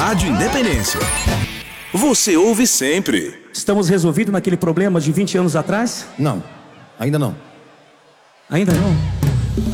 Rádio Independência. Você ouve sempre. Estamos resolvidos naquele problema de 20 anos atrás? Não, ainda não. Ainda não?